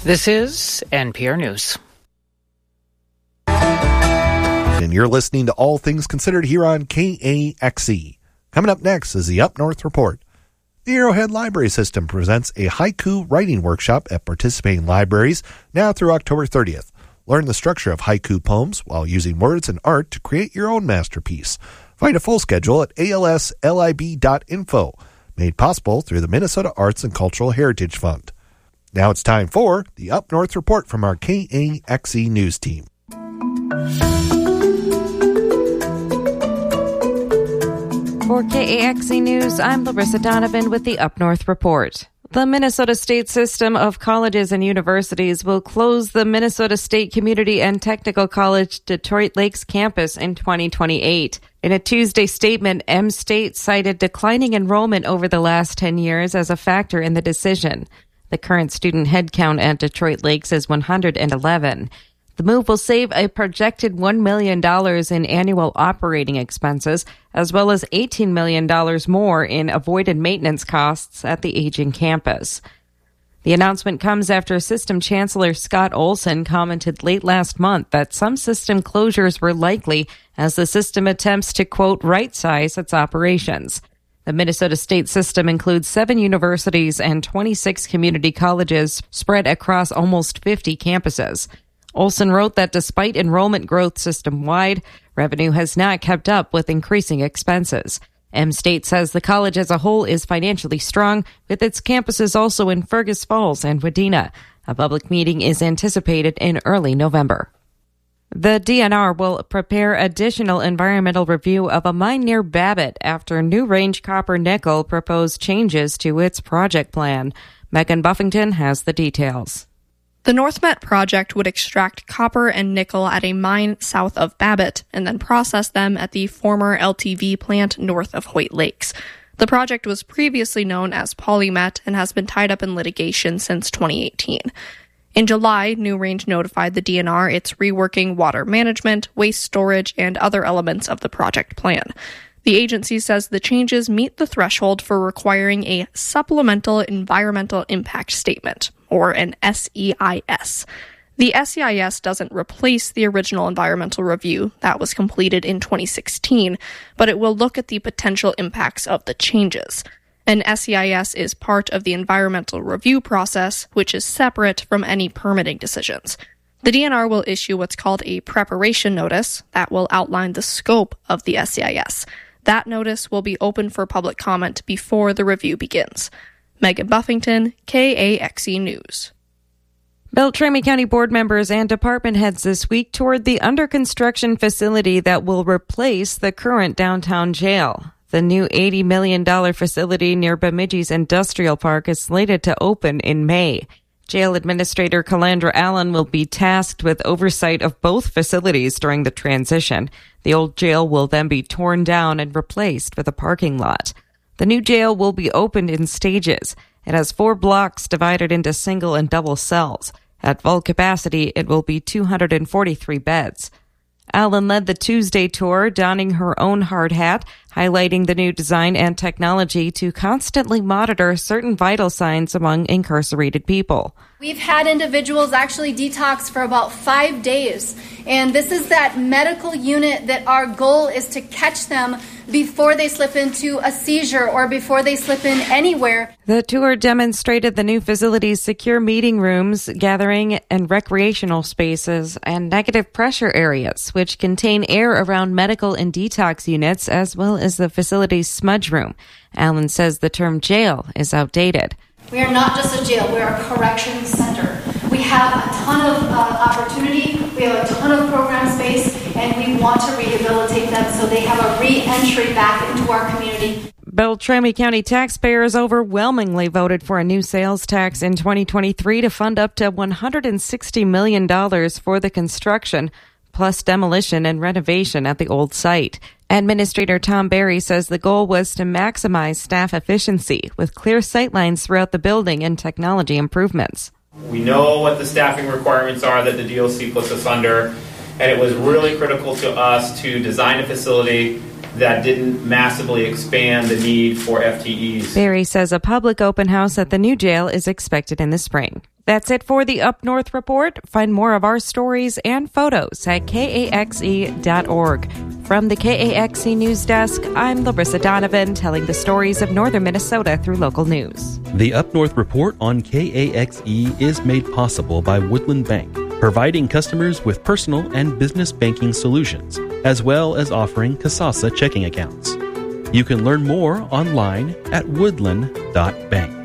This is NPR News. And you're listening to All Things Considered here on KAXE. Coming up next is the Up North Report. The Arrowhead Library System presents a haiku writing workshop at participating libraries now through October 30th. Learn the structure of haiku poems while using words and art to create your own masterpiece. Find a full schedule at alslib.info, made possible through the Minnesota Arts and Cultural Heritage Fund. Now it's time for the Up North Report from our KAXE News team. For KAXE News, I'm Larissa Donovan with the Up North Report. The Minnesota State System of Colleges and Universities will close the Minnesota State Community and Technical College Detroit Lakes campus in 2028. In a Tuesday statement, M-State cited declining enrollment over the last 10 years as a factor in the decision. The current student headcount at Detroit Lakes is 111. The move will save a projected $1 million in annual operating expenses, as well as $18 million more in avoided maintenance costs at the aging campus. The announcement comes after System Chancellor Scott Olson commented late last month that some system closures were likely as the system attempts to, quote, right-size its operations. The Minnesota State System includes 7 universities and 26 community colleges spread across almost 50 campuses. Olson wrote that despite enrollment growth system-wide, revenue has not kept up with increasing expenses. M-State says the college as a whole is financially strong, with its campuses also in Fergus Falls and Wadena. A public meeting is anticipated in early November. The DNR will prepare additional environmental review of a mine near Babbitt after New Range Copper Nickel proposed changes to its project plan. Megan Buffington has the details. The NorthMet project would extract copper and nickel at a mine south of Babbitt and then process them at the former LTV plant north of Hoyt Lakes. The project was previously known as PolyMet and has been tied up in litigation since 2018. In July, New Range notified the DNR it's reworking water management, waste storage, and other elements of the project plan. The agency says the changes meet the threshold for requiring a Supplemental Environmental Impact Statement, or an SEIS. The SEIS doesn't replace the original environmental review that was completed in 2016, but it will look at the potential impacts of the changes. An SEIS is part of the environmental review process, which is separate from any permitting decisions. The DNR will issue what's called a preparation notice that will outline the scope of the SEIS. That notice will be open for public comment before the review begins. Megan Buffington, KAXE News. Beltrami County board members and department heads this week toured the under-construction facility that will replace the current downtown jail. The new $80 million facility near Bemidji's Industrial Park is slated to open in May. Jail Administrator Calandra Allen will be tasked with oversight of both facilities during the transition. The old jail will then be torn down and replaced with a parking lot. The new jail will be opened in stages. It has 4 blocks divided into single and double cells. At full capacity, it will be 243 beds. Allen led the Tuesday tour, donning her own hard hat, highlighting the new design and technology to constantly monitor certain vital signs among incarcerated people. We've had individuals actually detox for about 5 days, and this is that medical unit that our goal is to catch them before they slip into a seizure or before they slip in anywhere. The tour demonstrated the new facility's secure meeting rooms, gathering and recreational spaces, and negative pressure areas, which contain air around medical and detox units, as well as the facility's smudge room. Allen says the term jail is outdated. We are not just a jail, we are a corrections center. We have a ton of opportunity, we have a ton of program space, and we want to rehabilitate them so they have a re-entry back into our community. Beltrami County taxpayers overwhelmingly voted for a new sales tax in 2023 to fund up to $160 million for the construction, plus demolition and renovation at the old site. Administrator Tom Berry says the goal was to maximize staff efficiency with clear sightlines throughout the building and technology improvements. We know what the staffing requirements are that the DOC puts us under, and it was really critical to us to design a facility that didn't massively expand the need for FTEs. Barry says a public open house at the new jail is expected in the spring. That's it for the Up North Report. Find more of our stories and photos at KAXE.org. From the KAXE News Desk, I'm Larissa Donovan, telling the stories of northern Minnesota through local news. The Up North Report on KAXE is made possible by Woodland Bank, providing customers with personal and business banking solutions, as well as offering Kasasa checking accounts. You can learn more online at woodland.bank.